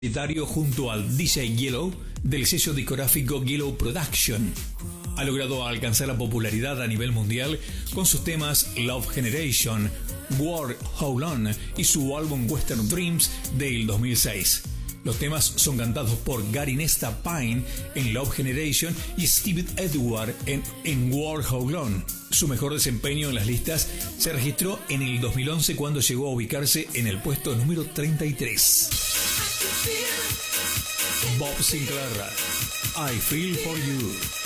junto al DJ Yellow del sello discográfico Yellow Production. Ha logrado alcanzar la popularidad a nivel mundial con sus temas Love Generation, War Hold On y su álbum Western Dreams del 2006. Los temas son cantados por Gary Nesta Pine en Love Generation y Steve Edward en War Hold On. Su mejor desempeño en las listas se registró en el 2011 cuando llegó a ubicarse en el puesto número 33. Bob Sinclair, I Feel For You.